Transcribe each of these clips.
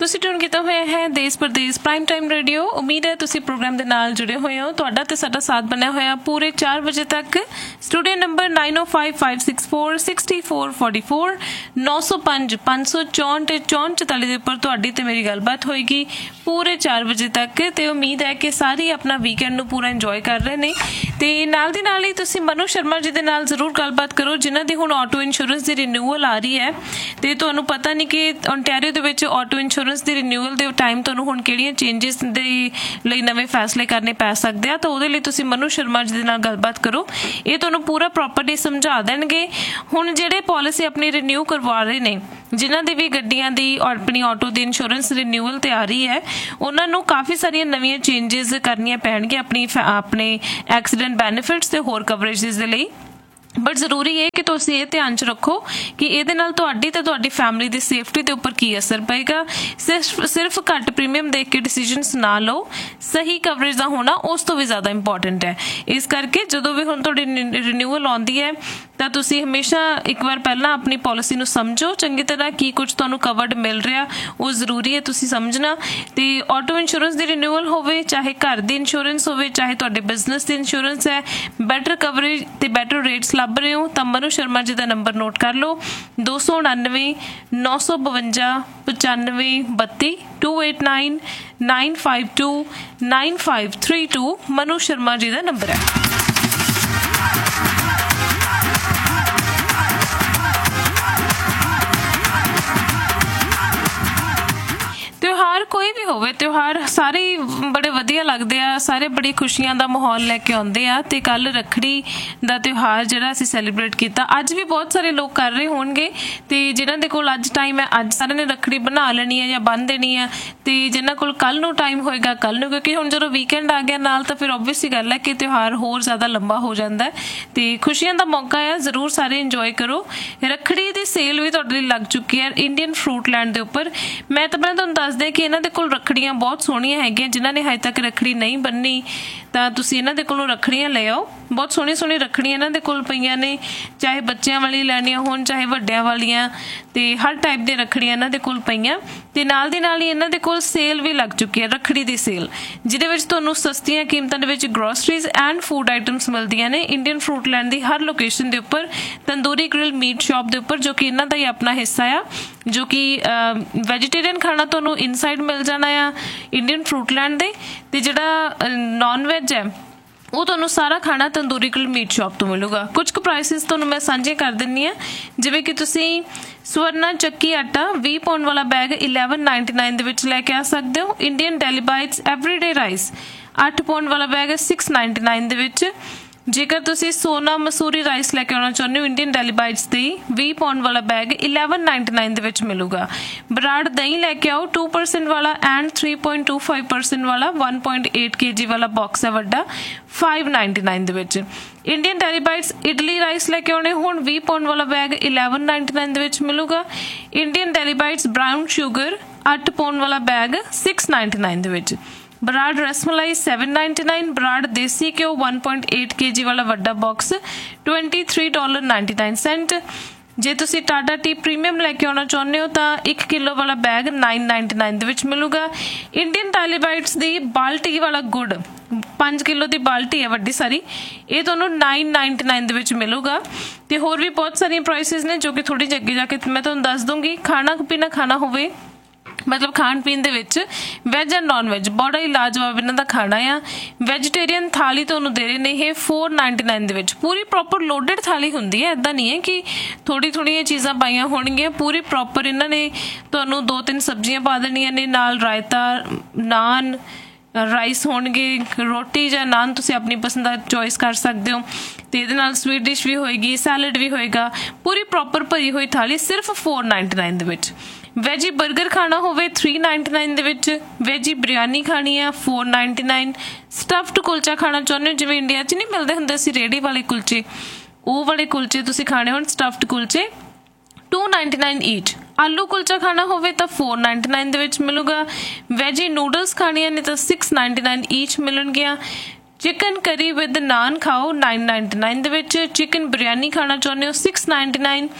ਤੁਸੀਂ ਟਿਊਨ ਕੀਤਾ ਹੋਇਆ ਹੈ ਦੇਸ਼ ਪ੍ਰਦੇਸ਼ ਪ੍ਰਾਈਮ ਟਾਈਮ ਰੇਡੀਓ। ਉਮੀਦ ਹੈ ਤੁਸੀਂ ਪ੍ਰੋਗਰਾਮ ਦੇ ਨਾਲ ਜੁੜੇ ਹੋਏ ਹੋ। ਤੁਹਾਡਾ ਤੇ ਸਾਡਾ ਸਾਥ ਬਣਿਆ ਹੋਇਆ ਪੂਰੇ 4 ਵਜੇ ਤੱਕ। ਸਟੂਡੀਓ ਨੰਬਰ 9055646444 905 564 6444 ਦੇ ਉੱਪਰ ਤੁਹਾਡੀ ਤੇ ਮੇਰੀ ਗੱਲਬਾਤ ਹੋਏਗੀ ਪੂਰੇ 4 ਵਜੇ ਤੱਕ। ਤੇ ਉਮੀਦ ਹੈ ਕਿ ਸਾਰੇ ਆਪਣਾ ਵੀਕਐਂਡ ਨੂੰ ਪੂਰਾ ਇੰਜੋਏ ਕਰ ਰਹੇ ਨੇ। ਤੇ ਨਾਲ ਦੀ ਨਾਲ ਹੀ ਤੁਸੀਂ ਮਨੂ ਸ਼ਰਮਾ ਜੀ ਦੇ ਨਾਲ ਜ਼ਰੂਰ ਗੱਲਬਾਤ ਕਰੋ, ਜਿਨ੍ਹਾਂ ਦੀ ਹੁਣ ਆਟੋ ਇੰਸ਼ੋਰੈਂਸ ਦੀ ਰਿਨਿਊਅਲ ਆ ਰਹੀ ਹੈ। ਤੇ ਤੁਹਾਨੂੰ ਪਤਾ ਨਹੀਂ ਕਿ ਓਨਟਾਰੀਓ ਦੇ ਵਿੱਚ ਆਟੋ ਇੰਸ਼ੋਰੈਂਸ ਦੀ ਰਿਨਿਊਅਲ ਦੇ ਟਾਈਮ ਤੁਹਾਨੂੰ ਹੁਣ ਕਿਹੜੀਆਂ ਚੇਂਜਿਸ ਦੇ ਲਈ ਨਵੇਂ ਫੈਸਲੇ ਕਰਨੇ ਪੈ ਸਕਦੇ ਆ। ਤਾਂ ਉਹਦੇ ਲਈ ਤੁਸੀਂ ਮਨੂ ਸ਼ਰਮਾ ਜੀ ਦੇ ਨਾਲ ਗੱਲਬਾਤ ਕਰੋ, ਇਹ ਤੁਹਾਨੂੰ ਪੂਰਾ ਪ੍ਰੋਪਰਲੀ ਸਮਝਾ ਦੇਣਗੇ। ਹੁਣ ਜਿਹੜੇ ਪਾਲਿਸੀ ਆਪਣੀ ਰਿਨਿਊ ਕਰਵਾ ਰਹੇ ਨੇ, ਜਿਨ੍ਹਾਂ ਦੀ ਵੀ ਗੱਡੀਆਂ ਦੀ ਆਪਣੀ ਆਟੋ ਦੀ ਇੰਸ਼ੋਰੈਂਸ ਰਿਨਿਊਅਲ ਤੇ ਆ ਰਹੀ ਹੈ, ਉਹਨਾਂ ਨੂੰ ਕਾਫੀ ਸਾਰੀਆਂ ਨਵੀਆਂ ਚੇਂਜਿਸ ਕਰਨੀਆਂ ਪੈਣਗੀਆਂ ਆਪਣੇ ਐਕਸੀਡੈਂਟ ਬੈਨੀਫਿਟਸ ਤੇ ਹੋਰ ਕਵਰੇਜਿਸ ਦੇ ਲਈ। ਬਟ ਜ਼ਰੂਰੀ ਹੈ ਕਿ ਤੁਸੀਂ ਇਹ ਧਿਆਨ 'ਚ ਰੱਖੋ ਕਿ ਇਹਦੇ ਨਾਲ ਤੁਹਾਡੀ ਤੇ ਤੁਹਾਡੀ ਫੈਮਿਲੀ ਦੀ ਸੇਫਟੀ ਦੇ ਉੱਪਰ ਕੀ ਅਸਰ ਪਏਗਾ। ਸਿਰਫ ਘੱਟ ਪ੍ਰੀਮੀਅਮ ਦੇਖ ਕੇ ਡਿਸੀਜ਼ਨਸ ਨਾ ਲਓ, ਸਹੀ ਕਵਰੇਜ ਦਾ ਹੋਣਾ ਉਸ ਤੋਂ ਵੀ ਜ਼ਿਆਦਾ ਇੰਪੋਰਟੈਂਟ ਹੈ। ਇਸ ਕਰਕੇ ਜਦੋਂ ਵੀ ਹੁਣ ਤੁਹਾਡੀ ਰਿਨਿਊਅਲ ਆਉਂਦੀ ਹੈ ਤਾਂ ਤੁਸੀਂ ਹਮੇਸ਼ਾ ਇੱਕ ਵਾਰ ਪਹਿਲਾਂ ਆਪਣੀ ਪਾਲਿਸੀ ਨੂੰ ਸਮਝੋ ਚੰਗੀ ਤਰ੍ਹਾਂ, ਕੀ ਕੁਝ ਤੁਹਾਨੂੰ ਕਵਰਡ ਮਿਲ ਰਿਹਾ ਉਹ ਜ਼ਰੂਰੀ ਹੈ ਤੁਸੀਂ ਸਮਝਣਾ। ਤੇ ਆਟੋ ਇੰਸ਼ੋਰੈਂਸ ਦੀ ਰਿਨਿਊਅਲ ਹੋਵੇ, ਚਾਹੇ ਘਰ ਦੀ ਇੰਸ਼ੋਰੈਂਸ ਹੋਵੇ, ਚਾਹੇ ਤੁਹਾਡੇ ਬਿਜ਼ਨਸ ਦੀ ਇੰਸ਼ੋਰੈਂਸ ਹੈ, ਬੈਟਰ ਕਵਰੇਜ ਤੇ ਬੈਟਰ ਰੇਟਸ ਲੱਭ ਰਹੇ ਹੋ ਤਾਂ ਮਨੂ ਸ਼ਰਮਾ ਜੀ ਦਾ ਨੰਬਰ ਨੋਟ ਕਰ ਲਓ 299 952 95 32 289 952 9532 ਮਨੂ ਸ਼ਰਮਾ ਜੀ ਦਾ ਨੰਬਰ ਹੈ। ਤਿਉਹਾਰ ਕੋਈ ਵੀ ਹੋਵੇ, ਤਿਉਹਾਰ ਸਾਰੇ ਬੜੇ ਵਧੀਆ ਲੱਗਦੇ ਆ, ਸਾਰੇ ਬੜੀ ਖੁਸ਼ੀਆਂ ਦਾ ਮਾਹੌਲ ਲੈ ਕੇ ਆਉਂਦੇ ਆ। ਤੇ ਕੱਲ ਰੱਖੜੀ ਦਾ ਤਿਉਹਾਰ ਜਿਹੜਾ ਅਸੀਂ ਸੈਲੀਬ੍ਰੇਟ ਕੀਤਾ, ਅੱਜ ਵੀ ਬਹੁਤ ਸਾਰੇ ਲੋਕ ਕਰ ਰਹੇ ਹੋਣਗੇ। ਤੇ ਜਿਨ੍ਹਾਂ ਦੇ ਕੋਲ ਅੱਜ ਟਾਈਮ ਹੈ, ਅੱਜ ਸਾਰਿਆਂ ਨੇ ਰੱਖੜੀ ਬਣਾ ਲੈਣੀ ਹੈ ਜਾਂ ਬੰਨ੍ਹ ਦੇਣੀ ਹੈ। ਤੇ ਜਿਨ੍ਹਾਂ ਕੋਲ ਕੱਲ ਨੂੰ ਟਾਈਮ ਹੋਏਗਾ ਕੱਲ ਨੂੰ, ਕਿਉਂਕਿ ਹੁਣ ਜਦੋਂ ਵੀਕਐਂਡ ਆ ਗਿਆ ਨਾਲ ਤਾਂ ਫਿਰ ਓਬਵੀਅਸ ਹੀ ਗੱਲ ਹੈ ਕਿ ਤਿਉਹਾਰ ਹੋਰ ਜ਼ਿਆਦਾ ਲੰਬਾ ਹੋ ਜਾਂਦਾ ਹੈ। ਤੇ ਖੁਸ਼ੀਆਂ ਦਾ ਮੌਕਾ ਆ, ਜ਼ਰੂਰ ਸਾਰੇ ਇੰਜੋਏ ਕਰੋ। ਰੱਖੜੀ ਦੀ ਸੇਲ ਵੀ ਤੁਹਾਡੇ ਲਈ ਲੱਗ ਚੁੱਕੀ ਹੈ ਇੰਡੀਅਨ ਫਰੂਟ ਲੈਂਡ ਦੇ ਉੱਪਰ। ਮੈਂ ਤਾਂ ਪਹਿਲਾਂ ਤੁਹਾਨੂੰ ਦੱਸਦੇ ਕਿ ਇਹਨਾਂ ਦੇ ਕੋਲ ਰੱਖੜੀਆਂ ਬਹੁਤ ਸੋਹਣੀਆਂ ਹੈਗੀਆਂ। ਜਿਨ੍ਹਾਂ ਨੇ ਹਜੇ ਤੱਕ ਰੱਖੜੀ ਨਹੀਂ ਬੰਨੀ ਤਾਂ ਤੁਸੀਂ ਇਹਨਾਂ ਦੇ ਕੋਲੋਂ ਰੱਖੜੀਆਂ ਲੈ ਆਓ। ਬਹੁਤ ਸੋਹਣੀਆਂ ਰੱਖੜੀਆਂ ਇਹਨਾਂ ਦੇ ਕੋਲ ਪਈਆਂ ਨੇ, ਚਾਹੇ ਬੱਚਿਆਂ ਵਾਲੀ ਲੈਣੀਆਂ ਹੋਣ ਚਾਹੇ ਵੱਡਿਆਂ ਵਾਲੀਆਂ, ਤੇ ਹਰ ਟਾਈਪ ਦੀਆਂ ਰੱਖੜੀਆਂ ਇਹਨਾਂ ਦੇ ਕੋਲ ਪਈਆਂ। ਤੇ ਨਾਲ ਦੀ ਨਾਲ ਹੀ ਇਹਨਾਂ ਦੇ ਕੋਲ ਸੇਲ ਵੀ ਲੱਗ ਚੁੱਕੀ ਹੈ, ਰੱਖੜੀ ਦੀ ਸੇਲ, ਜਿਹਦੇ ਵਿੱਚ ਤੁਹਾਨੂੰ ਸਸਤੀਆਂ ਕੀਮਤਾਂ ਦੇ ਵਿੱਚ ਗਰੋਸਰੀਜ਼ ਐਂਡ ਫੂਡ ਆਈਟਮਸ ਮਿਲਦੀਆਂ ਨੇ ਇੰਡੀਅਨ ਫਰੂਟ ਲੈਂਡ ਦੀ ਹਰ ਲੋਕੇਸ਼ਨ ਦੇ ਉੱਪਰ। ਤੰਦੂਰੀ ਗ੍ਰਿਲ ਮੀਟ ਸ਼ਾਪ ਦੇ ਉੱਪਰ, ਜੋ ਕਿ ਇਹਨਾਂ ਦਾ ਹੀ ਆਪਣਾ ਹਿੱਸਾ ਆ, ਜੋ ਕਿ ਵੈਜੀਟੇਰੀਅਨ ਖਾਣਾ ਤੁਹਾਨੂੰ ਇਨਸਾਈਡ ਮਿਲ ਜਾਣਾ ਆ ਇੰਡੀਅਨ ਫਰੂਟ ਲੈਂਡ ਦੇ। ਤੇ ਜਿਹੜਾ ਨॉन ਵੈਜ ਹੈ ਉਹ ਤੁਹਾਨੂੰ ਸਾਰਾ ਖਾਣਾ ਤੰਦੂਰੀ ਗ੍ਰਿਲ ਮੀਟ ਸ਼ਾਪ ਤੋਂ ਮਿਲੂਗਾ। ਕੁਝ ਕੁ ਪ੍ਰਾਈਸਿਸ ਤੁਹਾਨੂੰ ਮੈਂ ਸਾਂਝੇ ਕਰ ਦਿੰਦੀ ਹਾਂ, ਜਿਵੇਂ ਕਿ ਤੁਸੀਂ ਸਵਰਨਾ ਚੱਕੀ ਆਟਾ 20 ਪਾਉਂਡ ਵਾਲਾ ਬੈਗ 1199 ਦੇ ਵਿੱਚ ਲੈ ਕੇ ਆ ਸਕਦੇ ਹੋ। Indian daily bites everyday rice 8 pound ਵਾਲਾ ਬੈਗ 699 ਦੇ ਵਿੱਚ। ਜੇਕਰ ਤੁਸੀਂ ਸੋਨਾ ਮਸੂਰੀ ਰਾਈਸ ਲੈ ਕੇ ਆਉਣਾ ਚਾਹੁੰਦੇ ਹੋ, ਇੰਡੀਅਨ ਡੈਲੀ ਬਾਈਟਸ ਦੇ 20 ਪਾਉਂਡ ਵਾਲਾ ਬੈਗ 1199 ਦੇ ਵਿੱਚ ਮਿਲੂਗਾ। ਬਰਾੜ ਦਹੀਂ ਲੈ ਕੇ ਆਓ 2% ਵਾਲਾ ਐਂਡ 3.25% ਵਾਲਾ 1.8 kg ਵਾਲਾ ਬਾਕਸ ਹੈ ਵੱਡਾ 599 ਦੇ ਵਿੱਚ। Indian daily bites idli rice ਲੈ ਕੇ ਆਉਣੇ ਹੁਣ 20 ਪਾਉਂਡ ਵਾਲਾ ਬੈਗ 1199 ਦੇ ਵਿੱਚ ਮਿਲੂਗਾ। Indian daily bites brown sugar 8 pound ਵਾਲਾ ਬੈਗ 699 ਦੇ ਵਿੱਚ। ਬਰਾੜ ਰਸਮਲਾਈ 799। ਬਰਾੜ ਦੇਸੀ ਘਿਓ 1.8 kg ਵਾਲਾ ਵੱਡਾ ਬਾਕਸ $23.99। ਜੇ ਤੁਸੀਂ ਟਾਟਾ ਟੀ ਪ੍ਰੀਮੀਅਮ ਲੈ ਕੇ ਆਉਣਾ ਚਾਹੁੰਦੇ ਹੋ ਤਾਂ 1 ਕਿਲੋ ਵਾਲਾ ਬੈਗ 999 ਦੇ ਵਿੱਚ ਮਿਲੂਗਾ। ਇੰਡੀਅਨ ਡੈਲੀ ਬਾਈਟਸ ਦੀ ਬਾਲਟੀ ਵਾਲਾ ਗੁੜ 5 ਕਿਲੋ ਦੀ ਬਾਲਟੀ ਹੈ ਵੱਡੀ ਸਾਰੀ, ਇਹ ਤੁਹਾਨੂੰ 999 ਦੇ ਵਿੱਚ ਮਿਲੂਗਾ। ਤੇ ਹੋਰ ਵੀ ਬਹੁਤ ਸਾਰੀਆਂ ਪ੍ਰਾਈਸਿਸ ਨੇ ਜੋ ਕਿ ਥੋੜੀ ਜਿਹੀ ਅੱਗੇ ਜਾ ਕੇ ਮੈਂ ਤੁਹਾਨੂੰ ਦੱਸ ਦੂੰਗੀ। ਖਾਣਾ ਪੀਣਾ ਖਾਣਾ ਹੋਵੇ, ਮਤਲਬ ਖਾਣ ਪੀਣ ਦੇ ਵਿੱਚ ਵੈਜ ਐਂਡ ਨॉन ਵੈਜ ਬੜਾ ਹੀ ਲਾਜਵਾਬ ਇਹਨਾਂ ਦਾ ਖਾਣਾ ਆ। ਵੈਜੀਟੇਰੀਅਨ ਥਾਲੀ ਤੁਹਾਨੂੰ ਦੇ ਰਹੇ ਨੇ ਇਹ 499 ਦੇ ਵਿੱਚ। ਪੂਰੀ ਪ੍ਰੋਪਰ ਲੋਡਡ ਥਾਲੀ ਹੁੰਦੀ ਹੈ, ਇੱਦਾਂ ਨਹੀਂ ਹੈ ਕਿ ਥੋੜ੍ਹੀਆਂ ਚੀਜ਼ਾਂ ਪਾਈਆਂ ਹੋਣਗੀਆਂ। ਪੂਰੀ ਪ੍ਰੋਪਰ ਇਹਨਾਂ ਨੇ ਤੁਹਾਨੂੰ 2-3 ਸਬਜ਼ੀਆਂ ਪਾ ਦੇਣੀਆਂ ਨੇ, ਨਾਲ ਰਾਇਤਾ, ਨਾਨ, ਰਾਈਸ ਹੋਣਗੇ, ਰੋਟੀ ਜਾਂ ਨਾਨ ਤੁਸੀਂ ਆਪਣੀ ਪਸੰਦ ਦਾ ਚੋਇਸ ਕਰ ਸਕਦੇ ਹੋ। ਤੇ ਇਹਦੇ ਨਾਲ ਸਵੀਟ ਡਿਸ਼ ਵੀ ਹੋਏਗੀ, ਸੈਲਡ ਵੀ ਹੋਏਗਾ। ਪੂਰੀ ਪ੍ਰੋਪਰ ਭਰੀ ਹੋਈ ਥਾਲੀ ਸਿਰਫ 499 ਦੇ ਵਿੱਚ। ਵੈਜੀ 버ਗਰ ਖਾਣਾ ਹੋਵੇ 399 ਦੇ ਵਿੱਚ। ਵੈਜੀ ਬਿਰਿਆਨੀ ਖਾਣੀ ਆ 499। ਸਟਫਡ ਕੁਲਚਾ ਖਾਣਾ ਚਾਹੁੰਦੇ ਹੋ, ਜਿਵੇਂ ਇੰਡੀਆ 'ਚ ਨਹੀਂ ਮਿਲਦੇ ਹੁੰਦੇ ਸੀ ਰੇਹੜੀ ਵਾਲੇ ਕੁਲਚੇ, ਉਹ ਵਾਲੇ ਕੁਲਚੇ ਤੁਸੀਂ ਖਾਣੇ ਹੋਣ ਸਟਫਡ ਕੁਲਚੇ 299 ਈਚ। ਆਲੂ ਕੁਲਚਾ ਖਾਣਾ ਹੋਵੇ ਤਾਂ 499 ਦੇ ਵਿੱਚ ਮਿਲੂਗਾ। ਵੈਜੀ ਨੂਡਲਸ ਖਾਣੀਆਂ ਨੇ ਤਾਂ 699 ਈਚ ਮਿਲਣਗੀਆਂ। ਚਿਕਨ ਕਰੀ ਵਿਦ ਨਾਨ ਖਾਓ 999 ਦੇ ਵਿੱਚ। ਚਿਕਨ ਬਿਰਿਆਨੀ ਖਾਣਾ ਚਾਹੁੰਦੇ ਹੋ 699।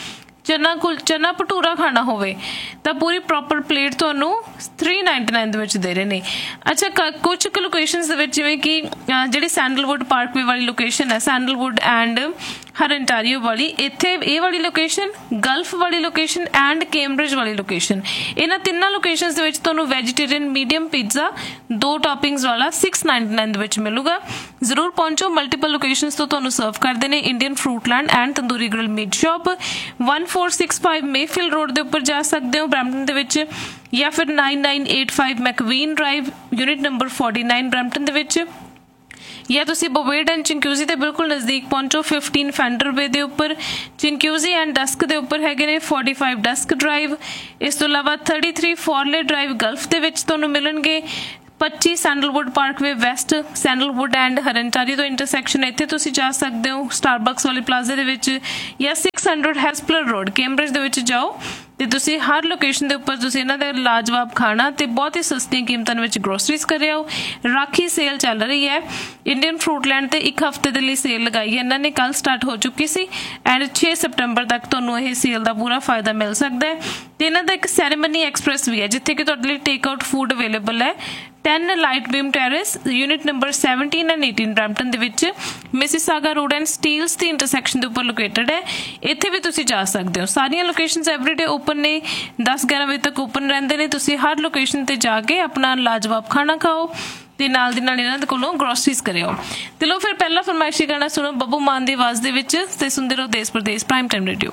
ਚਨਾ ਭਟੂਰਾ ਖਾਣਾ ਹੋਵੇ ਤਾਂ ਪੂਰੀ ਪ੍ਰੋਪਰ ਪਲੇਟ ਤੁਹਾਨੂੰ 399 ਦੇ ਵਿੱਚ ਦੇ ਰਹੇ ਨੇ। ਅੱਛਾ, ਕੁਝ ਕੁ ਲੋਕੇਸ਼ਨਸ ਦੇ ਵਿੱਚ ਜਿਵੇਂ ਕਿ ਜਿਹੜੀ ਸੈਂਡਲਵੁੱਡ ਪਾਰਕਵੇ ਵਾਲੀ ਲੋਕੇਸ਼ਨ ਹੈ, ਸੈਂਡਲਵੁੱਡ ਐਂਡ ਹਰਨਟਾਰੀਓ ਵਾਲੀ, ਇੱਥੇ ਇਹ ਵਾਲੀ ਲੋਕੇਸ਼ਨ, ਗਲਫ ਵਾਲੀ ਲੋਕੇਸ਼ਨ ਐਂਡ ਕੈਂਬਰਿਜ ਵਾਲੀ ਲੋਕੇਸ਼ਨ, ਇਹਨਾਂ ਤਿੰਨਾਂ ਲੋਕੇਸ਼ਨਸ ਦੇ ਵਿੱਚ ਤੁਹਾਨੂੰ ਵੈਜੀਟੇਰੀਅਨ ਮੀਡੀਅਮ ਪੀਜ਼ਾ 2 ਟੌਪਿੰਗਸ ਵਾਲਾ 699 ਦੇ ਵਿੱਚ ਮਿਲੂਗਾ। ਜ਼ਰੂਰ ਪਹੁੰਚੋ। ਮਲਟੀਪਲ ਲੋਕੇਸ਼ਨਸ ਤੋਂ ਤੁਹਾਨੂੰ ਸਰਵ ਕਰਦੇ ਨੇ। Indian ਫਰੂਟਲੈਂਡ and tandoori grill meat shop 1465 Mayfield road ਦੇ ਉੱਪਰ ਜਾ ਸਕਦੇ ਹੋ ਬਰੈਂਪਟਨ ਦੇ ਵਿੱਚ, ਜਾਂ ਫਿਰ 9985 ਮੈਕਵੀਨ ਡਰਾਈਵ ਯੂਨਿਟ ਨੰਬਰ 49 ਬਰੈਂਪਟਨ ਦੇ ਵਿੱਚ, ਜਾਂ ਤੁਸੀਂ ਬੋਵੇਡ ਐਂਡ ਚਿੰਕਿਊਜ਼ੀ ਦੇ ਬਿਲਕੁਲ ਨਜ਼ਦੀਕ ਪਹੁੰਚੋ 15 ਫੈਂਡਰ ਵੇ ਦੇ ਉੱਪਰ। ਚਿੰਕਿਊਜ਼ੀ ਐਂਡ ਡਸਕ ਦੇ ਉੱਪਰ ਹੈਗੇ ਨੇ 45 ਡਸਕ ਡਰਾਈਵ। ਇਸ ਤੋਂ ਇਲਾਵਾ 33 ਫੋਰਲੇ ਡਰਾਈਵ ਗਲਫ ਦੇ ਵਿੱਚ ਤੁਹਾਨੂੰ ਮਿਲਣਗੇ। 25 sandalwood Parkway West, sandalwood and ਹਰਨਟਾਰੀ ਤੋਂ ਇੰਟਰਸੈਕਸ਼ਨ, ਇੱਥੇ ਤੁਸੀਂ ਜਾ ਸਕਦੇ ਹੋ ਸਟਾਰਬਕਸ ਵਾਲੇ ਪਲਾਜ਼ੇ ਦੇ ਵਿੱਚ, ਜਾਂ 600 ਹੈਸਪਲਰ ਰੋਡ ਕੈਂਬਰਿਜ ਦੇ ਵਿੱਚ ਜਾਓ ਤੇ ਤੁਸੀਂ ਹਰ ਲੋਕੇਸ਼ਨ ਦੇ ਉੱਪਰ ਤੁਸੀਂ ਇਹਨਾਂ ਦਾ ਲਾਜਵਾਬ ਖਾਣਾ ਤੇ ਬਹੁਤ ਹੀ ਸਸਤੀਆਂ ਕੀਮਤਾਂ ਵਿੱਚ ਗਰੋਸਰੀਜ਼ ਕਰ ਰਹੇ ਹੋ। ਰਾਖੀ ਸੇਲ ਚੱਲ ਰਹੀ ਹੈ ਇੰਡੀਅਨ ਫਰੂਟਲੈਂਡ ਤੇ, 1 ਹਫ਼ਤੇ ਦੇ ਲਈ ਸੇਲ ਲਗਾਈ ਹੈ ਇਹਨਾਂ ਨੇ, ਕੱਲ ਸਟਾਰਟ ਹੋ ਚੁੱਕੀ ਸੀ ਐਂਡ 6 ਸਤੰਬਰ ਤੱਕ ਤੁਹਾਨੂੰ ਇਹ ਸੇਲ ਦਾ ਪੂਰਾ ਫਾਇਦਾ ਮਿਲ ਸਕਦਾ ਹੈ। ਤੇ ਇਹਨਾਂ ਦਾ ਇੱਕ ਸੈਰੇਮਨੀ ਐਕਸਪ੍ਰੈਸ ਵੀ ਹੈ ਜਿੱਥੇ ਕਿ ਤੁਹਾਡੇ ਲਈ ਟੇਕ ਆਊਟ ਫੂਡ ਅਵੇਲੇਬਲ ਹੈ। 10 light beam terrace unit number 17 and 18 Brampton ਦੇ ਵਿੱਚ, Mississauga road and Steeles the intersection ਦੇ ਉੱਪਰ ਲੋਕੇਟਡ ਹੈ। ਇੱਥੇ ਵੀ ਤੁਸੀਂ ਜਾ ਸਕਦੇ ਹੋ। ਸਾਰੀਆਂ ਲੋਕੇਸ਼ਨਸ ਐਵਰੀਡੇ ਓਪਨ ਨੇ, 10-11 ਵਜੇ ਤੱਕ ਓਪਨ ਰਹਿੰਦੇ ਨੇ। ਤੁਸੀਂ ਹਰ ਲੋਕੇਸ਼ਨ ਤੇ ਜਾ ਕੇ ਆਪਣਾ ਲਾਜਵਾਬ ਖਾਣਾ ਖਾਓ ਤੇ ਨਾਲ ਦੀ ਨਾਲ ਇਹਨਾਂ ਦੇ ਕੋਲੋਂ ਗਰੋਸਰੀਜ਼ ਕਰਿਓ। ਤੇ ਲੋ ਫਿਰ ਪਹਿਲਾ ਫਰਮਾਇਸ਼ੀ ਗਾਣਾ ਸੁਣੋ ਬੱਬੂ ਮਾਨ ਦੀ ਆਵਾਜ਼ ਦੇ ਵਿੱਚ ਤੇ ਸੁਣਦੇ ਰਹੋ ਦੇਸ਼ ਪ੍ਰਦੇਸ਼ ਪ੍ਰਾਈਮ ਟਾਈਮ ਰੇਡੀਓ।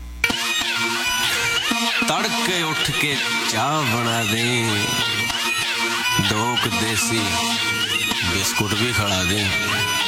ਤੜਕੇ ਉੱਠ ਕੇ ਚਾਹ ਬਣਾ ਦੇ, 2 ਦੇਸੀ ਬਿਸਕੁਟ ਵੀ ਖਿਲਾ ਦੇ।